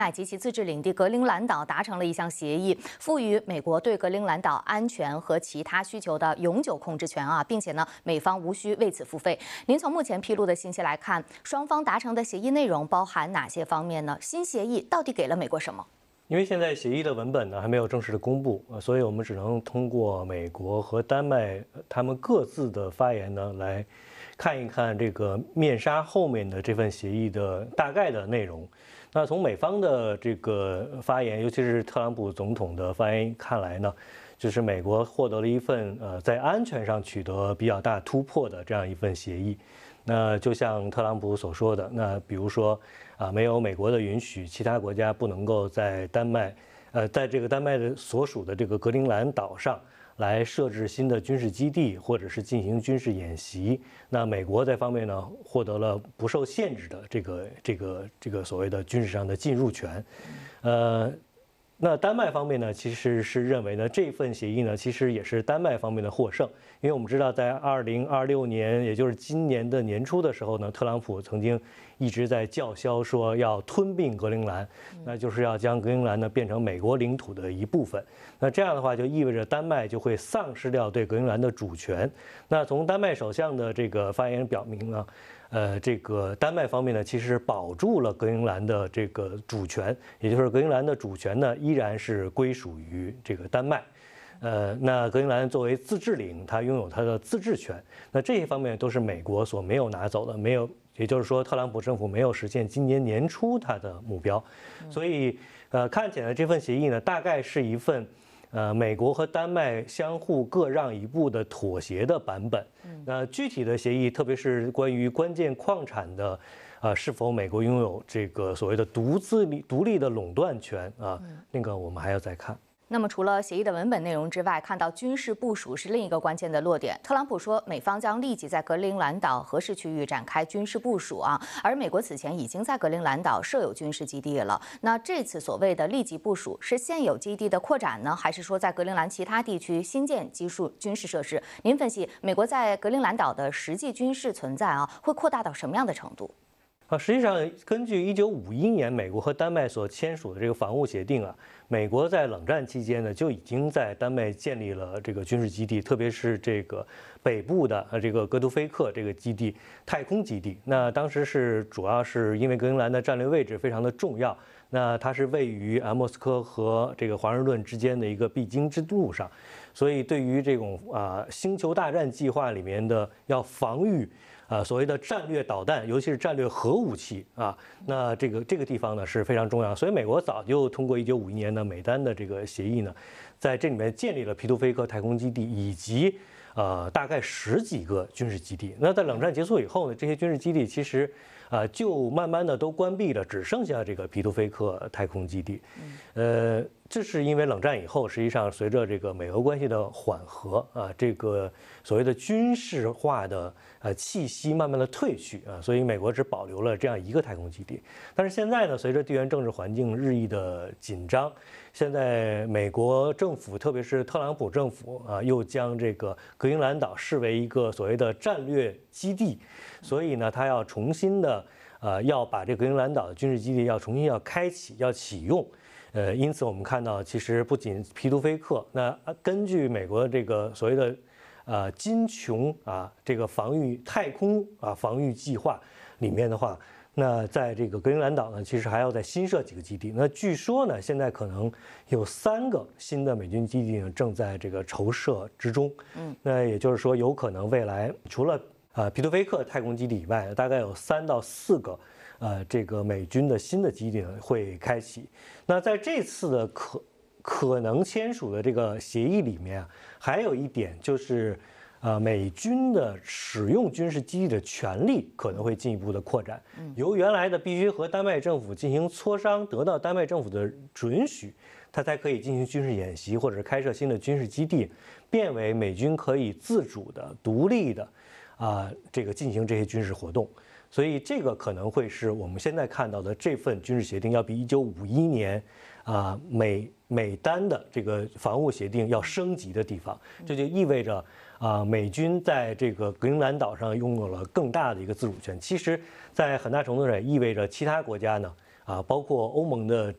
及其自治领地格陵兰岛达成了一项协议，赋予美国对格陵兰岛安全和其他需求的永久控制权并且呢，美方无需为此付费。您从目前披露的信息来看，双方达成的协议内容包含哪些方面呢？新协议到底给了美国什么？ 因为现在协议的文本呢还没有正式的公布，所以我们只能通过美国和丹麦他们各自的发言呢来看一看这个面纱后面的这份协议的大概的内容。那从美方的这个发言，尤其是特朗普总统的发言看来呢，就是美国获得了一份在安全上取得比较大突破的这样一份协议。那就像特朗普所说的，那比如说没有美国的允许，其他国家不能够在丹麦，在这个丹麦的所属的这个格陵兰岛上来设置新的军事基地，或者是进行军事演习。那美国在方面呢，获得了不受限制的这个所谓的军事上的进入权。那丹麦方面呢，其实是认为呢，这份协议呢，其实也是丹麦方面的获胜，因为我们知道，在2026年，也就是今年的年初的时候呢，特朗普曾经一直在叫嚣说要吞并格陵兰，那就是要将格陵兰呢变成美国领土的一部分。那这样的话，就意味着丹麦就会丧失掉对格陵兰的主权。那从丹麦首相的这个发言表明呢，这个丹麦方面呢，其实保住了格陵兰的这个主权，也就是格陵兰的主权呢，依然是归属于这个丹麦。那格陵兰作为自治领，它拥有它的自治权。那这些方面都是美国所没有拿走的，没有，也就是说，特朗普政府没有实现今年年初它的目标。所以，看起来这份协议呢，大概是一份。美国和丹麦相互各让一步的妥协的版本。那具体的协议，特别是关于关键矿产的，是否美国拥有这个所谓的独立的垄断权那个我们还要再看。 那么，除了协议的文本内容之外，看到军事部署是另一个关键的落点。特朗普说，美方将立即在格陵兰岛核试区域展开军事部署而美国此前已经在格陵兰岛设有军事基地了。那这次所谓的立即部署，是现有基地的扩展呢，还是说在格陵兰其他地区新建军事设施？您分析，美国在格陵兰岛的实际军事存在会扩大到什么样的程度？ 实际上，根据1951年美国和丹麦所签署的这个防务协定美国在冷战期间呢就已经在丹麦建立了这个军事基地，特别是这个北部的这个格杜菲克这个基地太空基地。那当时主要是因为格陵兰的战略位置非常的重要，那它是位于莫斯科和这个华盛顿之间的一个必经之路上，所以对于这种星球大战计划里面的要防御。所谓的战略导弹，尤其是战略核武器那这个地方呢是非常重要，所以美国早就通过1951年的美丹的这个协议呢，在这里面建立了皮图菲克太空基地以及大概10几个军事基地。那在冷战结束以后呢，这些军事基地其实就慢慢的都关闭了，只剩下这个皮图菲克太空基地。这是因为冷战以后，实际上随着这个美俄关系的缓和这个所谓的军事化的气息慢慢的褪去所以美国只保留了这样一个太空基地。但是现在呢，随着地缘政治环境日益的紧张，现在美国政府，特别是特朗普政府又将这个格陵兰岛视为一个所谓的战略基地，所以呢，他要重新的要把这个格陵兰岛的军事基地要重新开启，要启用。因此我们看到，其实不仅皮图菲克，那根据美国这个所谓的金琼这个太空防御计划里面的话，那在这个格陵兰岛呢，其实还要再新设几个基地。那据说呢，现在可能有3个新的美军基地呢正在这个筹设之中。那也就是说，有可能未来除了皮图菲克太空基地以外，大概有3到4个。这个美军的新的基地呢会开启。那在这次的可能签署的这个协议里面还有一点就是，美军的使用军事基地的权利可能会进一步的扩展，由原来的必须和丹麦政府进行磋商，得到丹麦政府的准许，它才可以进行军事演习或者开设新的军事基地，变为美军可以自主的、独立的这个进行这些军事活动。所以这个可能会是我们现在看到的这份军事协定要比1951年美丹的这个防务协定要升级的地方。这就意味着美军在这个格陵兰岛上拥有了更大的一个自主权。其实，在很大程度上也意味着其他国家呢包括欧盟的